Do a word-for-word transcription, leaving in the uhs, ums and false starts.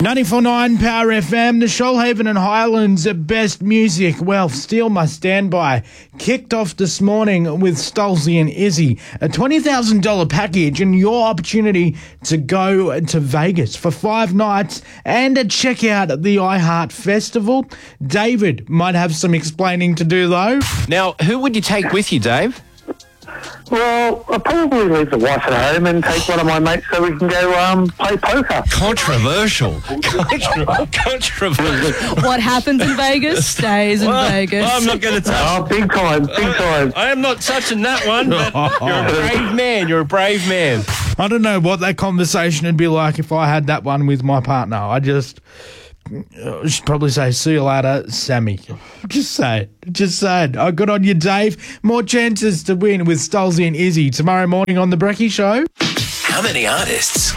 ninety-four point nine Power F M, the Shoalhaven and Highlands best music. Well, Steal My Standby kicked off this morning with Stolzy and Izzy. A twenty thousand dollars package and your opportunity to go to Vegas for five nights and to check out the iHeart Festival. David might have some explaining to do, though. Now, who would you take with you, Dave? Well, I'll probably leave the wife at home and take one of my mates so we can go um, play poker. Controversial. Contra- controversial. What happens in Vegas stays in Well, Vegas. I'm not going to touch. Oh, big time, big time. I am not touching that one, but you're a brave man. You're a brave man. I don't know what that conversation would be like if I had that one with my partner. I just... I should probably say, see you later, Sammy. Just say it. Just say it. Oh, good on you, Dave. More chances to win with Stolzy and Izzy tomorrow morning on The Brekkie Show. How many artists